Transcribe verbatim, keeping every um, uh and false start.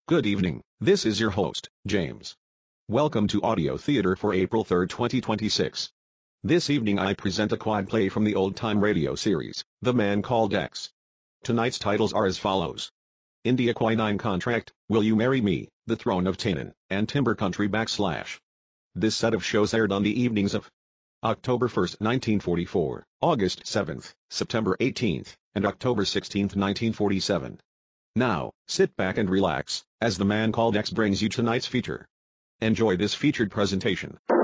Good evening, this is your host, James. Welcome to Audio Theater for April third twenty twenty-six. This evening I present a quad play from the old-time radio series, The Man Called X. Tonight's titles are as follows. India Quinine Contract, Will You Marry Me, The Throne of Tanaan, and Timber Country backslash. This set of shows aired on the evenings of October first, nineteen forty-four, August seventh, September eighteenth, and October sixteenth, nineteen forty-seven. Now, sit back and relax, as The Man Called X brings you tonight's feature. Enjoy this featured presentation.